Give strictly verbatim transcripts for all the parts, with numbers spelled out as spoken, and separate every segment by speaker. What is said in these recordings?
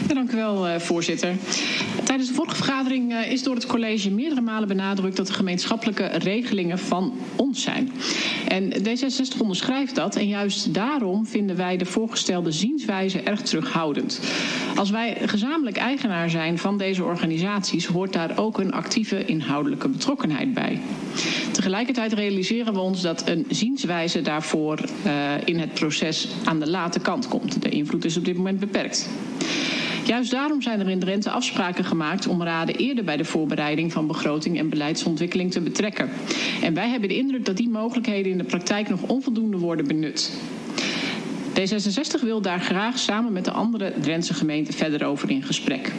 Speaker 1: Ja, dank u wel, uh, voorzitter. Tijdens de vorige vergadering uh, is door het college meerdere malen benadrukt dat de gemeenschappelijke regelingen van ons zijn. En D zesenzestig onderschrijft dat en juist daarom vinden wij de voorgestelde zienswijze erg terughoudend. Als wij gezamenlijk eigenaar zijn van deze organisaties, hoort daar ook een actieve inhoudelijke betrokkenheid bij. Tegelijkertijd realiseren we ons dat een zienswijze daarvoor uh, in het proces aan de late kant komt. De invloed is op dit moment beperkt. Juist daarom zijn er in Drenthe afspraken gemaakt om raden eerder bij de voorbereiding van begroting en beleidsontwikkeling te betrekken. En wij hebben de indruk dat die mogelijkheden in de praktijk nog onvoldoende worden benut. D zesenzestig wil daar graag samen met de andere Drentse gemeenten verder over in gesprek.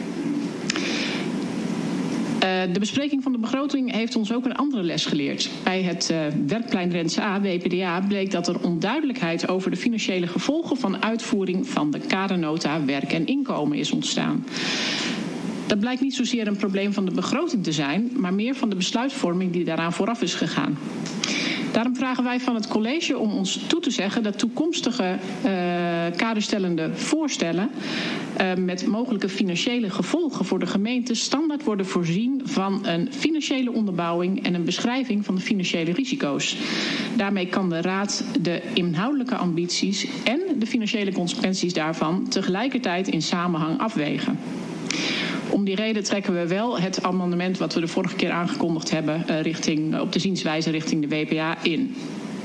Speaker 1: Uh, de bespreking van de begroting heeft ons ook een andere les geleerd. Bij het uh, werkplein Drentse A, W P D A, bleek dat er onduidelijkheid over de financiële gevolgen van uitvoering van de kadernota werk en inkomen is ontstaan. Dat blijkt niet zozeer een probleem van de begroting te zijn, maar meer van de besluitvorming die daaraan vooraf is gegaan. Daarom vragen wij van het college om ons toe te zeggen dat toekomstige uh, kaderstellende voorstellen uh, met mogelijke financiële gevolgen voor de gemeente standaard worden voorzien van een financiële onderbouwing en een beschrijving van de financiële risico's. Daarmee kan de Raad de inhoudelijke ambities en de financiële consequenties daarvan tegelijkertijd in samenhang afwegen. Om die reden trekken we wel het amendement wat we de vorige keer aangekondigd hebben uh, richting, op de zienswijze richting de W P A in.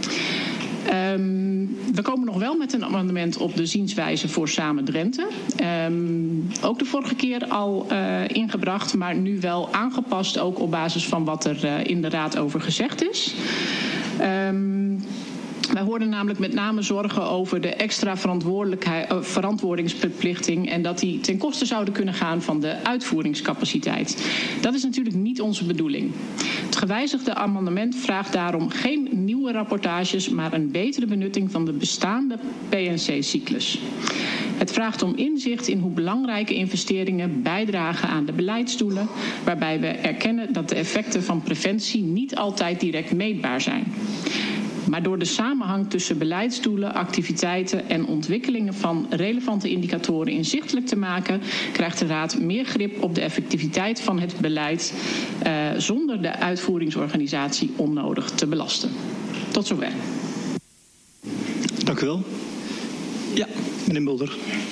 Speaker 1: Um, we komen nog wel met een amendement op de zienswijze voor Samen Drenthe. Um, ook de vorige keer al uh, ingebracht, maar nu wel aangepast ook op basis van wat er uh, in de Raad over gezegd is. Um, Wij hoorden namelijk met name zorgen over de extra verantwoordelijkheid, uh, verantwoordingsverplichting en dat die ten koste zouden kunnen gaan van de uitvoeringscapaciteit. Dat is natuurlijk niet onze bedoeling. Het gewijzigde amendement vraagt daarom geen nieuwe rapportages, maar een betere benutting van de bestaande P N C-cyclus. Het vraagt om inzicht in hoe belangrijke investeringen bijdragen aan de beleidsdoelen, waarbij we erkennen dat de effecten van preventie niet altijd direct meetbaar zijn. Maar door de samenhang tussen beleidsdoelen, activiteiten en ontwikkelingen van relevante indicatoren inzichtelijk te maken, krijgt de Raad meer grip op de effectiviteit van het beleid uh, zonder de uitvoeringsorganisatie onnodig te belasten. Tot zover.
Speaker 2: Dank u wel. Ja, meneer Mulder.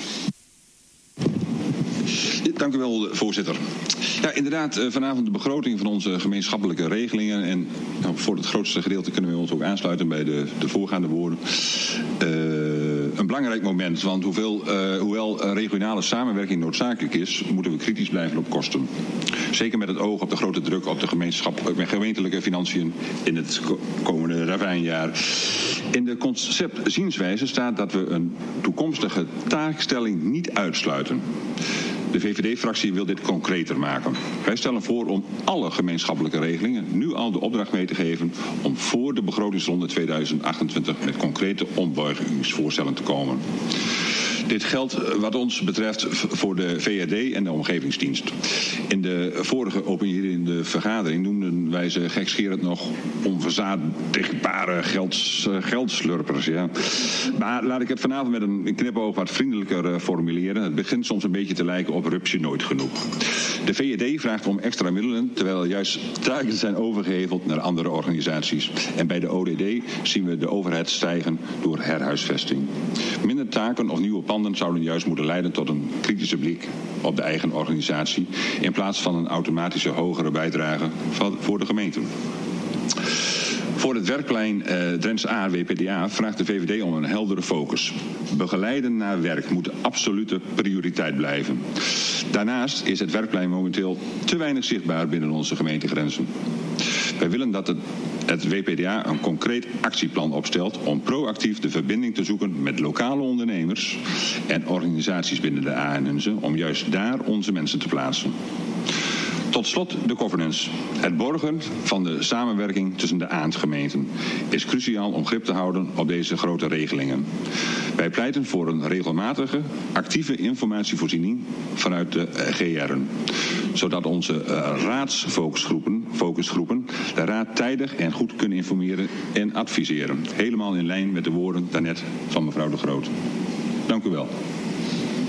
Speaker 3: Dank u wel, voorzitter. Ja, inderdaad, vanavond de begroting van onze gemeenschappelijke regelingen. En nou, voor het grootste gedeelte kunnen we ons ook aansluiten bij de, de voorgaande woorden. Uh, een belangrijk moment, want hoeveel, uh, hoewel regionale samenwerking noodzakelijk is, moeten we kritisch blijven op kosten. Zeker met het oog op de grote druk op de gemeenschap, met gemeentelijke financiën in het komende ravijnjaar. In de conceptzienswijze staat dat we een toekomstige taakstelling niet uitsluiten. De V V D-fractie wil dit concreter maken. Wij stellen voor om alle gemeenschappelijke regelingen nu al de opdracht mee te geven om voor de begrotingsronde tweeduizend achtentwintig met concrete ombuigingsvoorstellen te komen. Dit geldt wat ons betreft voor de V R D en de omgevingsdienst. In de vorige opinierende vergadering noemden wij ze gekscherend nog onverzadigbare gelds, geldslurpers. Ja. Maar laat ik het vanavond met een knipoog wat vriendelijker formuleren. Het begint soms een beetje te lijken op rupsje nooit genoeg. De V R D vraagt om extra middelen, terwijl er juist taken zijn overgeheveld naar andere organisaties. En bij de O D D zien we de overheid stijgen door herhuisvesting. Minder taken of nieuwe panden zouden juist moeten leiden tot een kritische blik op de eigen organisatie, in plaats van een automatische hogere bijdrage voor de gemeente. Voor het werkplein uh, Drentse A, W P D A, vraagt de V V D om een heldere focus. Begeleiden naar werk moet de absolute prioriteit blijven. Daarnaast is het werkplein momenteel te weinig zichtbaar binnen onze gemeentegrenzen. Wij willen dat het, het W P D A een concreet actieplan opstelt om proactief de verbinding te zoeken met lokale ondernemers en organisaties binnen de A en N Z E om juist daar onze mensen te plaatsen. Tot slot de governance. Het borgen van de samenwerking tussen de A en gemeenten is cruciaal om grip te houden op deze grote regelingen. Wij pleiten voor een regelmatige, actieve informatievoorziening vanuit de G R'en, zodat onze uh, raadsfocusgroepen focusgroepen de raad tijdig en goed kunnen informeren en adviseren. Helemaal in lijn met de woorden daarnet van mevrouw De Groot. Dank u wel.